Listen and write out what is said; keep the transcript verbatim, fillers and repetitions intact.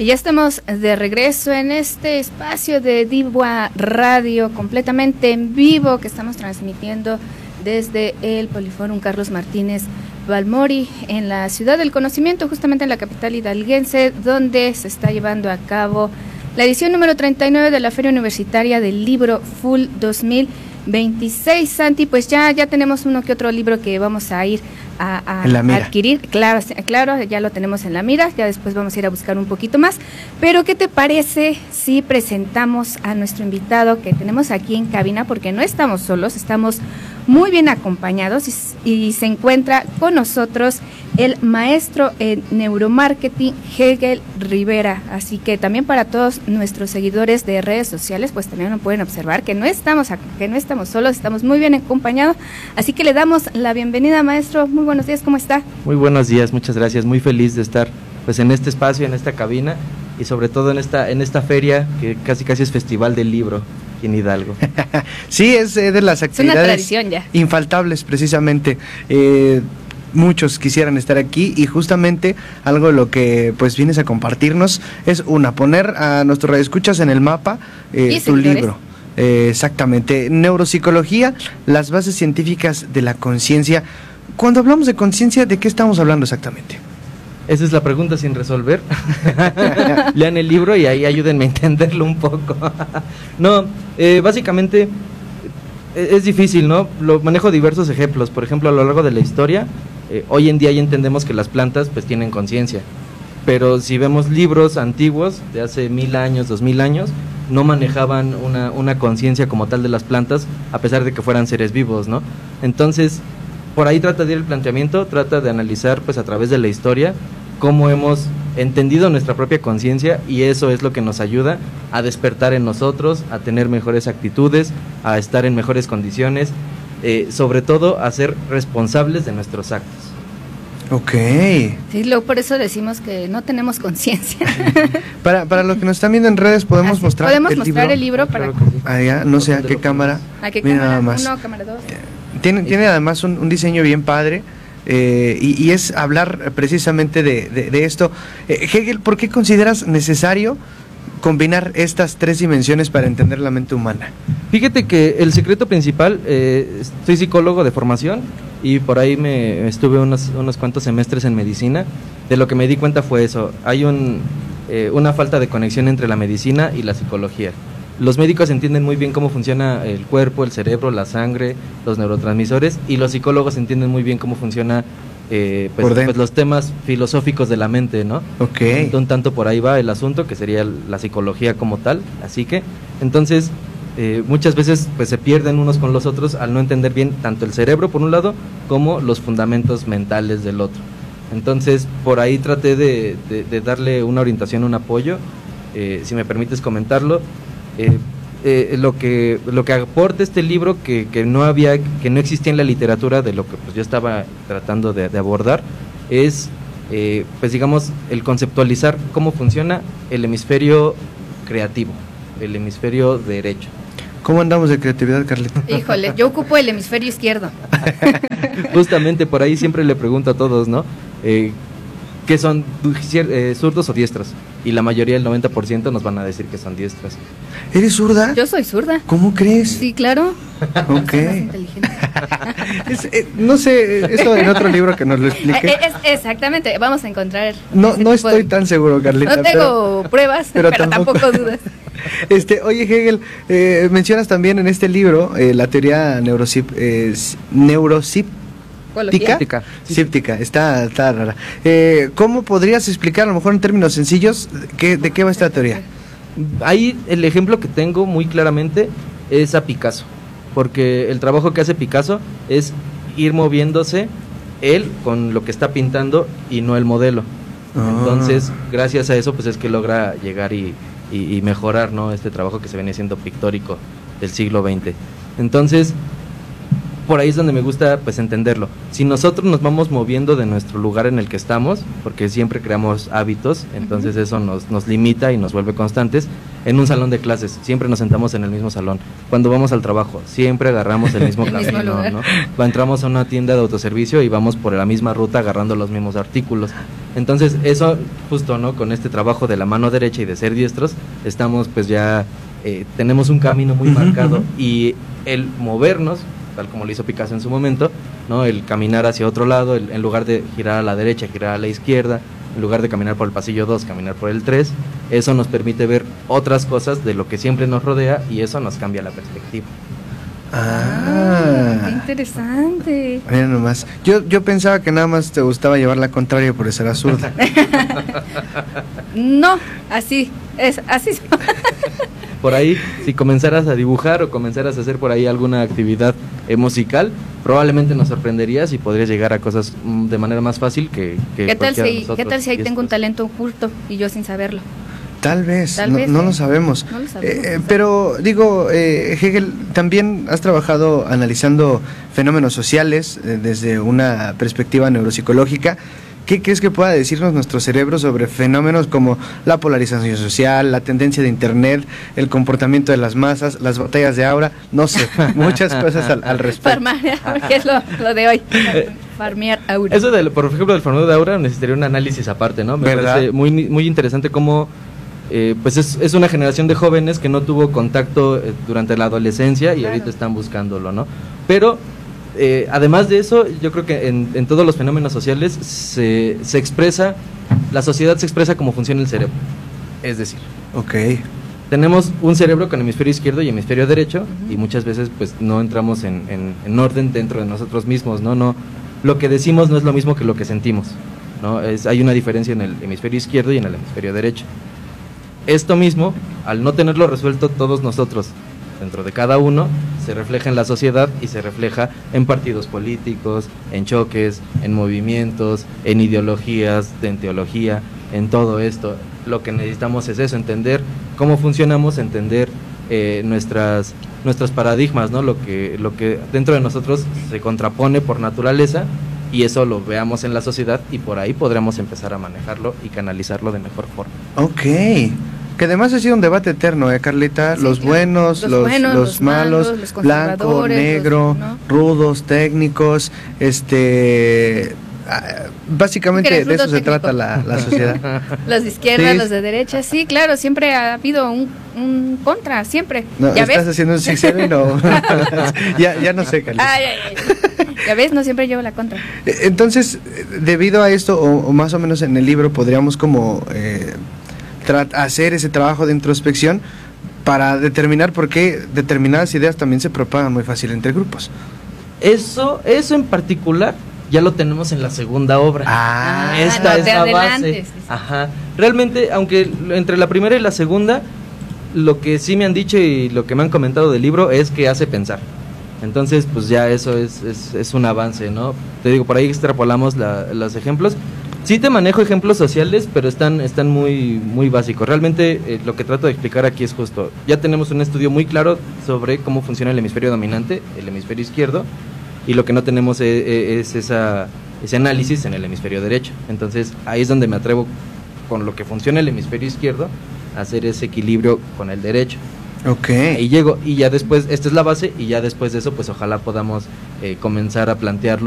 Y ya estamos de regreso en este espacio de Diva Radio, completamente en vivo, que estamos transmitiendo desde el Poliforum Carlos Martínez Balmori, en la Ciudad del Conocimiento, justamente en la capital hidalguense, donde se está llevando a cabo la edición número treinta y nueve de la Feria Universitaria del Libro Full dos mil veintiséis. Santi, pues ya, ya tenemos uno que otro libro que vamos a ir a, a, a adquirir, claro, claro, ya lo tenemos en la mira, ya después vamos a ir a buscar un poquito más, pero ¿qué te parece si presentamos a nuestro invitado que tenemos aquí en cabina? Porque no estamos solos, estamos muy bien acompañados y, y se encuentra con nosotros el maestro en neuromarketing Hegel Rivera, así que también para todos nuestros seguidores de redes sociales, pues también lo pueden observar que no estamos que no estamos solos, estamos muy bien acompañados, así que le damos la bienvenida, maestro. Muy buenos días, ¿cómo está? Muy buenos días, muchas gracias, muy feliz de estar pues en este espacio, en esta cabina y sobre todo en esta en esta feria que casi casi es festival del libro en Hidalgo. Sí, es eh, de las actividades es una tradición ya. Infaltables precisamente. Eh, muchos quisieran estar aquí y justamente algo de lo que pues vienes a compartirnos es una, poner a nuestros radioescuchas en el mapa eh, tu libro. Eh, exactamente, Neuropsicología, las bases científicas de la conciencia. Cuando hablamos de conciencia, ¿de qué estamos hablando exactamente? Esa es la pregunta sin resolver. Lean el libro y ahí ayúdenme a entenderlo un poco. No, eh, básicamente eh, es difícil, ¿no? Lo manejo diversos ejemplos. Por ejemplo, a lo largo de la historia, eh, hoy en día ya entendemos que las plantas pues tienen conciencia. Pero si vemos libros antiguos de hace mil años, dos mil años, no manejaban una, una conciencia como tal de las plantas, a pesar de que fueran seres vivos, ¿no? Entonces, por ahí trata de ir el planteamiento, trata de analizar pues a través de la historia cómo hemos entendido nuestra propia conciencia, y eso es lo que nos ayuda a despertar en nosotros, a tener mejores actitudes, a estar en mejores condiciones, eh, sobre todo a ser responsables de nuestros actos. Ok. Sí, luego por eso decimos que no tenemos conciencia. para para los que nos están viendo en redes, podemos Así, mostrar podemos el mostrar libro? el libro para Claro sí. Allá, no sé a qué cámara. ¿A qué Mira cámara? nada más. Uno, cámara dos. Tiene, tiene además un, un diseño bien padre, eh, y, y es hablar precisamente de, de, de esto. Eh, Hegel, ¿por qué consideras necesario combinar estas tres dimensiones para entender la mente humana? Fíjate que el secreto principal, eh, soy psicólogo de formación y por ahí me estuve unos, unos cuantos semestres en medicina. De lo que me di cuenta fue eso, hay un, eh, una falta de conexión entre la medicina y la psicología. Los médicos entienden muy bien cómo funciona el cuerpo, el cerebro, la sangre, los neurotransmisores, y los psicólogos entienden muy bien cómo funciona eh, pues, pues los temas filosóficos de la mente, ¿no? Okay. Un tanto por ahí va el asunto, que sería la psicología como tal, así que, entonces, eh, muchas veces pues se pierden unos con los otros al no entender bien tanto el cerebro por un lado, como los fundamentos mentales del otro. Entonces, por ahí traté de, de, de darle una orientación, un apoyo, eh, si me permites comentarlo. Eh, eh, lo que lo que aporta este libro que, que no había que no existía en la literatura, de lo que pues yo estaba tratando de, de abordar, es eh, pues digamos el conceptualizar cómo funciona el hemisferio creativo, el hemisferio derecho. ¿Cómo andamos de creatividad, Carlita? Híjole, yo ocupo el hemisferio izquierdo. Justamente por ahí siempre le pregunto a todos, ¿no? Eh, ¿Qué son eh, zurdos o diestros? Y la mayoría, el noventa por ciento, nos van a decir que son diestras. ¿Eres zurda? Yo soy zurda. ¿Cómo crees? Sí, claro. Ok. es, eh, no sé, eso en otro libro que nos lo explique. Eh, es, exactamente, vamos a encontrar. No, no estoy de... tan seguro, Carlita. No tengo pero, pruebas, pero, pero tampoco... tampoco dudas. Este, oye, Hegel, eh, mencionas también en este libro eh, la teoría neurocip, eh, neurocip Síptica, síptica, está, está rara. Eh, ¿Cómo podrías explicar, a lo mejor en términos sencillos, qué, de qué va esta teoría? Ahí el ejemplo que tengo muy claramente es a Picasso, porque el trabajo que hace Picasso es ir moviéndose él con lo que está pintando y no el modelo. Ah. Entonces, gracias a eso, pues es que logra llegar y, y, y mejorar, ¿no?, este trabajo que se viene siendo pictórico del siglo veinte. Entonces, por ahí es donde me gusta pues entenderlo. Si nosotros nos vamos moviendo de nuestro lugar en el que estamos, porque siempre creamos hábitos, entonces uh-huh. eso nos, nos limita y nos vuelve constantes. En un salón de clases, siempre nos sentamos en el mismo salón. Cuando vamos al trabajo, siempre agarramos el mismo camino, mismo ¿no? Entramos a una tienda de autoservicio y vamos por la misma ruta agarrando los mismos artículos. Entonces eso, justo, ¿no? Con este trabajo de la mano derecha y de ser diestros, estamos pues ya, eh, tenemos un camino muy uh-huh, marcado uh-huh. y el movernos, tal como lo hizo Picasso en su momento, ¿no? El caminar hacia otro lado, el, en lugar de girar a la derecha, girar a la izquierda, en lugar de caminar por el pasillo dos, caminar por el tres, eso nos permite ver otras cosas de lo que siempre nos rodea y eso nos cambia la perspectiva. Ah, qué interesante. Mira nomás, yo, yo pensaba que nada más te gustaba llevar la contraria por ser zurda. No, así, es así. Por ahí, si comenzaras a dibujar o comenzaras a hacer por ahí alguna actividad eh, musical, probablemente nos sorprenderías y podrías llegar a cosas mm, de manera más fácil que, que ¿Qué tal si, nosotros, ¿qué tal si ahí tengo un talento oculto y yo sin saberlo? Tal vez, Tal no, vez, no ¿eh? lo sabemos. No lo sabemos eh, pero digo, eh, Hegel, también has trabajado analizando fenómenos sociales eh, desde una perspectiva neuropsicológica. ¿Qué crees que pueda decirnos nuestro cerebro sobre fenómenos como la polarización social, la tendencia de internet, el comportamiento de las masas, las batallas de aura? No sé, muchas cosas al, al respecto. Farmear, que es lo, lo de hoy. Farmear aura. Eso, de, por ejemplo, del farmeo de aura necesitaría un análisis aparte, ¿no? Me ¿verdad? parece muy, muy interesante cómo eh, pues es, es una generación de jóvenes que no tuvo contacto eh, durante la adolescencia y claro. ahorita están buscándolo, ¿no? Pero Eh, además de eso, yo creo que en, en todos los fenómenos sociales se, se expresa, la sociedad se expresa cómo funciona el cerebro. Es decir, okay. tenemos un cerebro con hemisferio izquierdo y hemisferio derecho, uh-huh. y muchas veces pues no entramos en, en, en orden dentro de nosotros mismos, ¿no? No, lo que decimos no es lo mismo que lo que sentimos, ¿no? Es, hay una diferencia en el hemisferio izquierdo y en el hemisferio derecho. Esto mismo, al no tenerlo resuelto todos nosotros, dentro de cada uno, se refleja en la sociedad y se refleja en partidos políticos, en choques, en movimientos, en ideologías, en teología, en todo esto. Lo que necesitamos es eso, entender cómo funcionamos, entender eh, nuestras nuestros paradigmas, ¿no? Lo que lo que dentro de nosotros se contrapone por naturaleza y eso lo veamos en la sociedad y por ahí podremos empezar a manejarlo y canalizarlo de mejor forma. Okay. Que además ha sido un debate eterno, ¿eh, Carlita? Sí, los, claro. buenos, los, los buenos, los, los malos, malos los blanco, negro, los, ¿no? rudos, técnicos, este... Básicamente de eso técnico? se trata la, la sociedad. Los de izquierda, sí. los de derecha, sí, claro, siempre ha habido un, un contra, siempre. No, ¿Ya ¿estás ves? haciendo un six seven o...? ya, ya no sé, Carlita. Ay, ay, ay. Ya ves, no siempre llevo la contra. Entonces, debido a esto, o, o más o menos en el libro, podríamos como... Eh, hacer ese trabajo de introspección para determinar por qué determinadas ideas también se propagan muy fácil entre grupos. Eso, eso en particular ya lo tenemos en la segunda obra. Ah, esta no, es la adelante, base. Sí, sí. Ajá. Realmente, aunque entre la primera y la segunda, lo que sí me han dicho y lo que me han comentado del libro es que hace pensar. Entonces, pues ya eso es, es, es un avance, ¿no? Te digo, por ahí extrapolamos la, los ejemplos. Sí te manejo ejemplos sociales, pero están están muy muy básicos. Realmente eh, lo que trato de explicar aquí es justo. Ya tenemos un estudio muy claro sobre cómo funciona el hemisferio dominante, el hemisferio izquierdo, y lo que no tenemos es, es esa, ese análisis en el hemisferio derecho. Entonces ahí es donde me atrevo con lo que funciona el hemisferio izquierdo a hacer ese equilibrio con el derecho. Okay. Y llego, y ya después, esta es la base, y ya después de eso, pues ojalá podamos eh, comenzar a plantearlo